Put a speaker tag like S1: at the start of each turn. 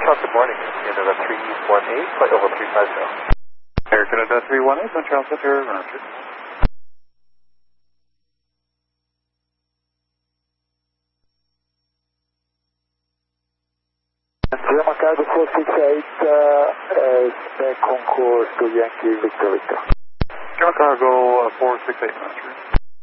S1: Montreal, good morning. Canada 318, flight level 350.
S2: Air Canada 318, Montreal Center, roger.
S3: German Cargo 468, back on course to Yankee Victor Victor.
S2: German Cargo 468, roger.